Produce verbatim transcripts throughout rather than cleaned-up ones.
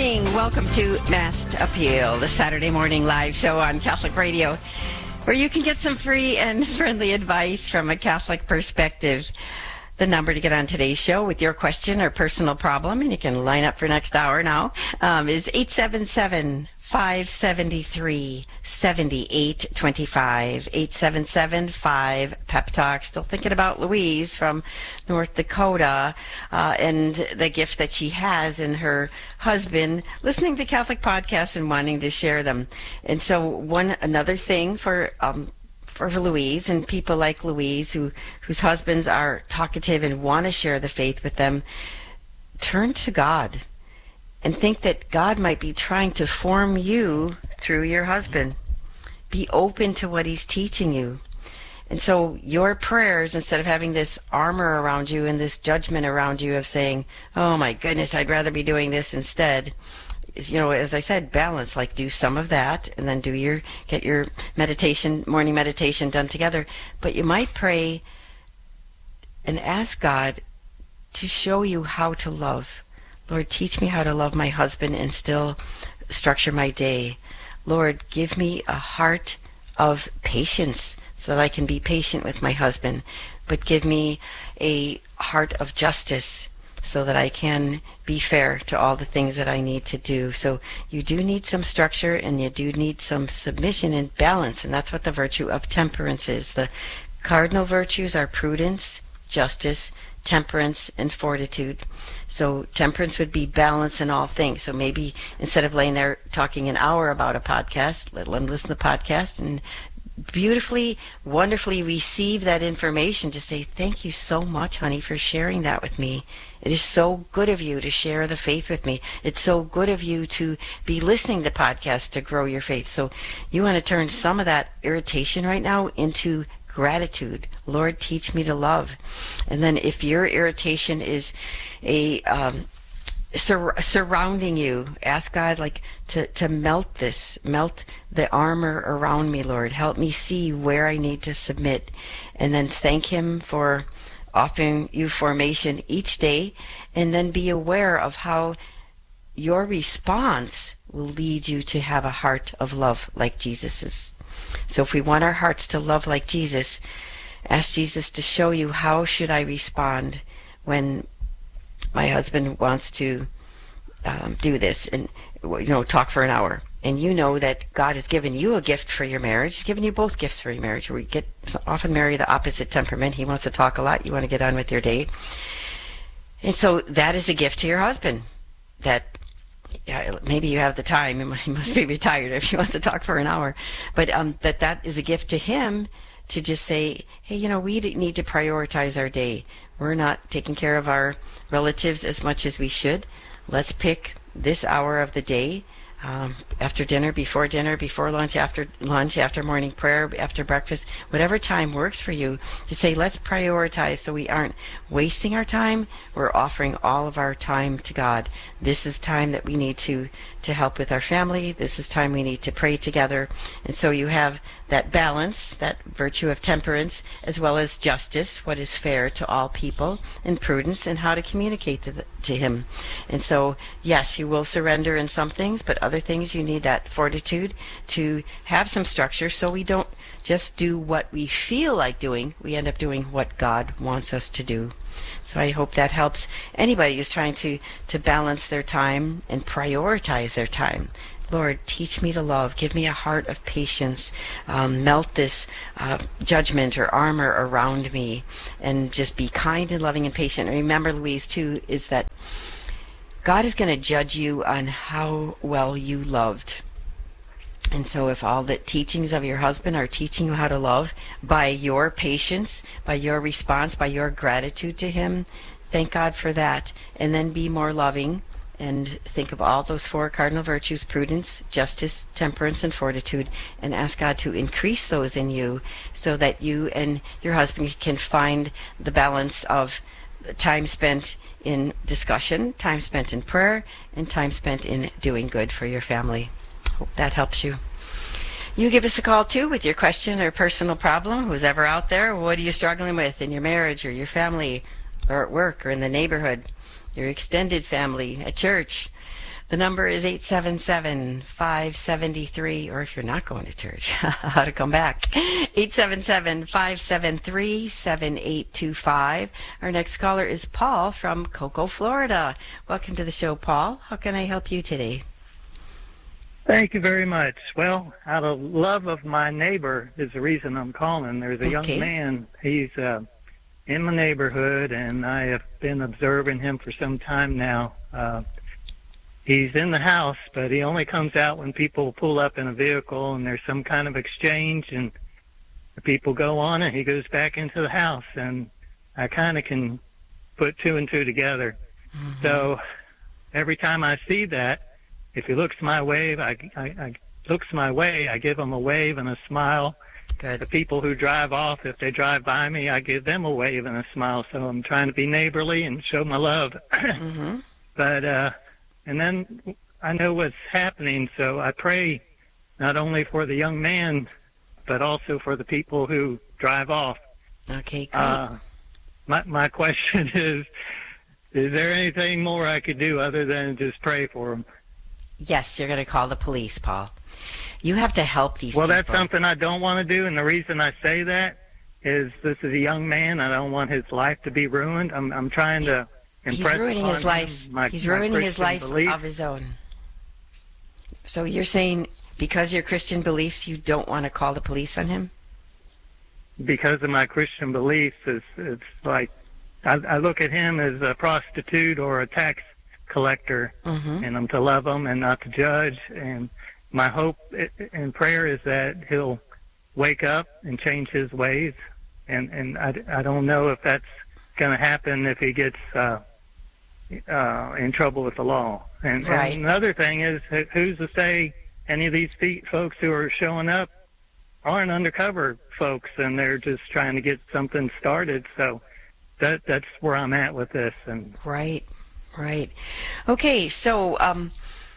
morning. Welcome to Mass Appeal, the Saturday morning live show on Catholic Radio, where you can get some free and friendly advice from a Catholic perspective. The number to get on today's show with your question or personal problem, and you can line up for next hour now, um, is eight seven seven, five seven three, seven eight two five. eight seven seven, five, Pep Talk. Still thinking about Louise from North Dakota uh, and the gift that she has in her husband, listening to Catholic podcasts and wanting to share them. And so one another thing for... Um, for Louise and people like Louise who whose husbands are talkative and want to share the faith with them, turn to God and think that God might be trying to form you through your husband. Be open to what he's teaching you. And so your prayers, instead of having this armor around you and this judgment around you of saying, oh my goodness, I'd rather be doing this instead, you know, as I said, balance, like do some of that and then do your, get your meditation, morning meditation done together. But you might pray and ask God to show you how to love. Lord, teach me how to love my husband and still structure my day. Lord, give me a heart of patience so that I can be patient with my husband, but give me a heart of justice so that I can be fair to all the things that I need to do. So you do need some structure and you do need some submission and balance, and that's what the virtue of temperance is. The cardinal virtues are prudence, justice, temperance, and fortitude. So temperance would be balance in all things. So maybe instead of laying there talking an hour about a podcast, let them listen to the podcast and beautifully, wonderfully receive that information to say, thank you so much, honey, for sharing that with me. It is so good of you to share the faith with me. It's so good of you to be listening to podcasts to grow your faith. So you want to turn some of that irritation right now into gratitude. Lord, teach me to love. And then if your irritation is a um, Sur- surrounding you, ask God like to, to melt this, melt the armor around me, Lord. Help me see where I need to submit, and then thank him for offering you formation each day, and then be aware of how your response will lead you to have a heart of love like Jesus's. So if we want our hearts to love like Jesus, ask Jesus to show you, how should I respond when my husband wants to um, do this and, you know, talk for an hour. And you know that God has given you a gift for your marriage. He's given you both gifts for your marriage. We get often marry the opposite temperament. He wants to talk a lot. You want to get on with your day. And so that is a gift to your husband. That yeah, maybe you have the time. He must be retired if he wants to talk for an hour. But um, that that is a gift to him to just say, hey, you know, we need to prioritize our day. We're not taking care of our relatives as much as we should. Let's pick this hour of the day, um, after dinner, before dinner, before lunch, after lunch, after morning prayer, after breakfast, whatever time works for you, to say, let's prioritize so we aren't wasting our time. We're offering all of our time to God. This is time that we need to, to help with our family. This is time we need to pray together. And so you have that balance, that virtue of temperance, as well as justice, what is fair to all people, and prudence, and how to communicate to, the, to him. And so, yes, you will surrender in some things, but other things you need that fortitude to have some structure so we don't just do what we feel like doing. We end up doing what God wants us to do. So I hope that helps anybody who's trying to, to balance their time and prioritize their time. Lord, teach me to love. Give me a heart of patience. Um, melt this uh, judgment or armor around me, and just be kind and loving and patient. And remember, Louise, too, is that God is going to judge you on how well you loved. And so if all the teachings of your husband are teaching you how to love by your patience, by your response, by your gratitude to him, thank God for that. And then be more loving and think of all those four cardinal virtues: prudence, justice, temperance, and fortitude, and ask God to increase those in you so that you and your husband can find the balance of time spent in discussion, time spent in prayer, and time spent in doing good for your family. Hope that helps you. You give us a call too with your question or personal problem. Who's ever out there, what are you struggling with in your marriage or your family or at work or in the neighborhood, your extended family, at church? The number is eight seven seven, five seven three, or if you're not going to church, how to come back, eight seven seven, five seven three, seven eight two five. Our next caller is Paul from Cocoa, Florida. Welcome to the show, Paul. How can I help you today? Thank you very much. Well, out of love of my neighbor is the reason I'm calling. There's a okay. young man. He's uh, in my neighborhood, and I have been observing him for some time now. Uh, he's in the house, but he only comes out when people pull up in a vehicle and there's some kind of exchange, and the people go on and he goes back into the house, and I kind of can put two and two together. Mm-hmm. So every time I see that, if he looks my way, I, I, I looks my way, I give him a wave and a smile. Good. The people who drive off, if they drive by me, I give them a wave and a smile. So I'm trying to be neighborly and show my love. Mm-hmm. But uh, and then I know what's happening, so I pray not only for the young man, but also for the people who drive off. Okay, great. Uh, my my question is: is there anything more I could do other than just pray for him? Yes, you're going to call the police, Paul. You have to help these well, people. Well, that's something I don't want to do, and the reason I say that is this is a young man. I don't want his life to be ruined. I'm I'm trying to impress He's ruining his life. Him, my, He's my ruining his life belief. of his own. So you're saying because of your Christian beliefs, you don't want to call the police on him? Because of my Christian beliefs, it's, it's like I, I look at him as a prostitute or a tax collector, mm-hmm. and I'm to love him and not to judge. And my hope and prayer is that he'll wake up and change his ways. And and I, I don't know if that's going to happen if he gets uh, uh, in trouble with the law. And, right. and another thing is, who's to say any of these folks who are showing up aren't undercover folks and they're just trying to get something started? So that that's where I'm at with this. And right. Right. Okay, so um,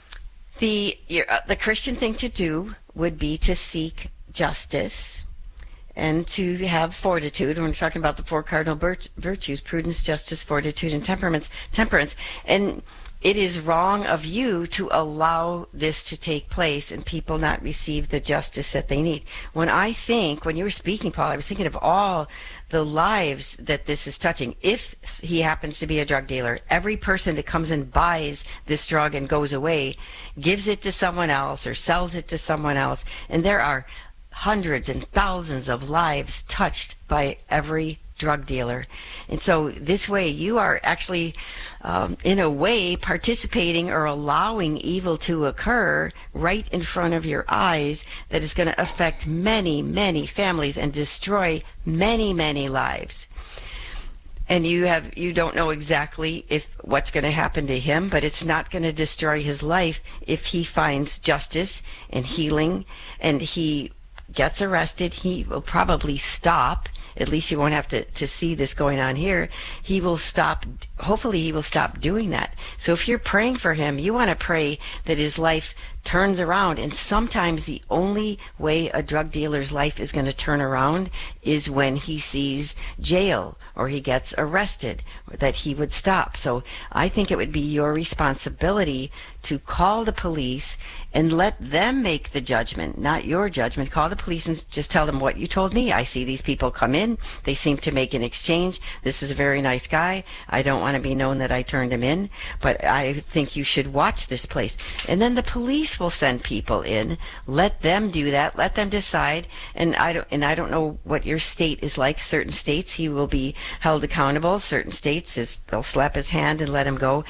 the uh, the Christian thing to do would be to seek justice and to have fortitude. When we're talking about the four cardinal virtues: prudence, justice, fortitude, and temperance. Temperance. And it is wrong of you to allow this to take place and people not receive the justice that they need. When I think, when you were speaking, Paul, I was thinking of all the lives that this is touching. If he happens to be a drug dealer, every person that comes and buys this drug and goes away gives it to someone else or sells it to someone else. And there are hundreds and thousands of lives touched by every drug dealer. And so this way you are actually um, in a way participating or allowing evil to occur right in front of your eyes that is going to affect many, many families and destroy many, many lives. And you have you don't know exactly if what's going to happen to him, but it's not going to destroy his life if he finds justice and healing and he gets arrested. He will probably stop. At least you won't have to, to see this going on here. He will stop, hopefully he will stop doing that. So if you're praying for him, you want to pray that his life turns around. And sometimes the only way a drug dealer's life is going to turn around is when he sees jail or he gets arrested, that he would stop. So I think it would be your responsibility to call the police and let them make the judgment, not your judgment. Call the police and just tell them what you told me. I see these people come in. They seem to make an exchange. This is a very nice guy. I don't want to be known that I turned him in, but I think you should watch this place. And then the police will send people in. Let them do that. Let them decide. And I don't, and I don't know what your state is like. Certain states he will be held accountable. Certain states is they'll slap his hand and let him go.